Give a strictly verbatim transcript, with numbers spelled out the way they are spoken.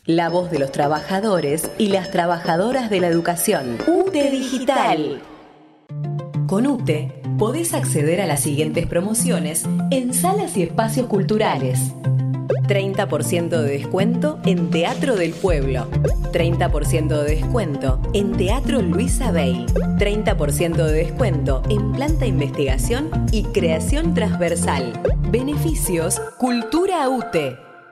La voz de los trabajadores y las trabajadoras de la educación. UTE Digital. Con UTE podés acceder a las siguientes promociones en salas y espacios culturales. treinta por ciento de descuento en Teatro del Pueblo. treinta por ciento de descuento en Teatro Luisa Bey. treinta por ciento de descuento en Planta Investigación y Creación Transversal. Beneficios Cultura UTE.